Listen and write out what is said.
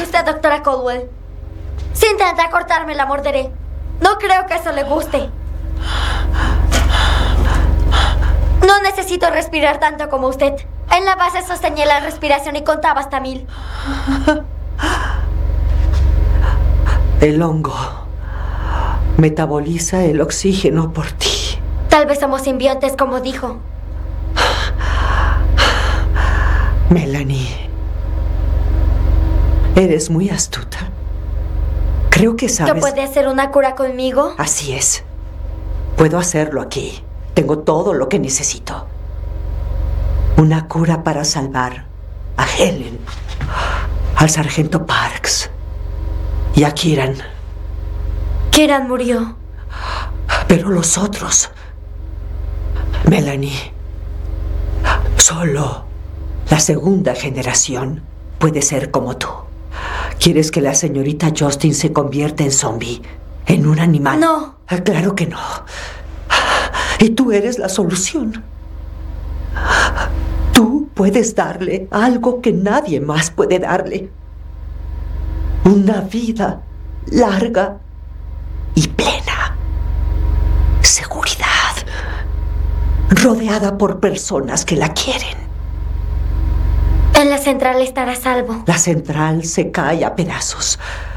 Mire usted, doctora Caldwell. Si intenta cortarme, la morderé. No creo que eso le guste. No necesito respirar tanto como usted. En la base sostenía la respiración y contaba hasta 1000. El hongo metaboliza el oxígeno por ti. Tal vez somos simbiontes, como dijo. Melanie, eres muy astuta. Creo que sabes... ¿Que puede hacer una cura conmigo? Así es. Puedo hacerlo aquí. Tengo todo lo que necesito. Una cura para salvar a Helen, al sargento Parks y a Kieran. Kieran murió. Pero los otros... Melanie, solo la segunda generación puede ser como tú. ¿Quieres que la señorita Justin se convierta en zombie? ¿En un animal? No. Claro que no. Y tú eres la solución. Tú puedes darle algo que nadie más puede darle. Una vida larga y plena. Seguridad. Rodeada por personas que la quieren. En la central estará a salvo. La central se cae a pedazos.